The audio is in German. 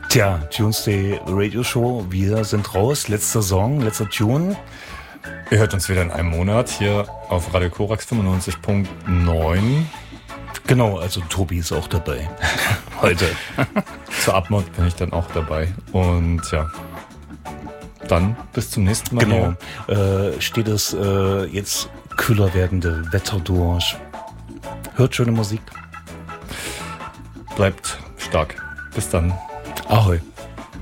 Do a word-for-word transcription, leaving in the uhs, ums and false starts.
Tja, Tuesday Radio Show, wir sind raus. Letzter Song, letzter Tune. Ihr hört uns wieder in einem Monat hier auf Radio Korax fünfundneunzig Komma neun. Genau, also Tobi ist auch dabei. Heute. Zur Abmod bin ich dann auch dabei. Und ja, dann bis zum nächsten Mal. Genau. Äh, steht das äh, jetzt kühler werdende Wetter durch. Hört schöne Musik. Bleibt stark. Bis dann. Ahoi.